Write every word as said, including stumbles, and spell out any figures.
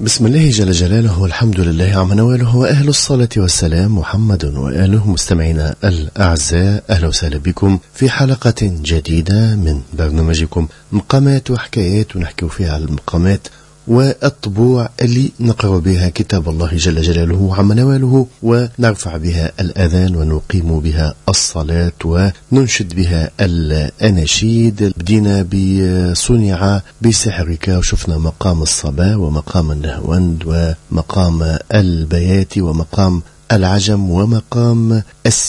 بسم الله جل جلاله والحمد لله عم نواله وأهل الصلاة والسلام محمد وآله. مستمعينا الأعزاء، أهلا وسهلا بكم في حلقة جديدة من برنامجكم مقامات وحكايات، ونحكي فيها على المقامات والطبوع اللي نقرأ بها كتاب الله جل جلاله عم نواله، ونرفع بها الأذان ونقيم بها الصلاة وننشد بها الأناشيد. بدينا بصنع بسحرك، وشفنا مقام الصبا ومقام النهوند ومقام البيات ومقام العجم ومقام الس